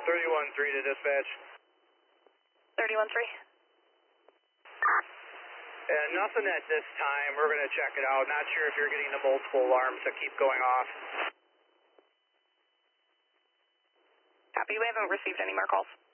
31-3 to dispatch. 31-3. And nothing at this time. We're going to check it out. Not sure if you're getting the multiple alarms that keep going off. Copy. We haven't received any more calls.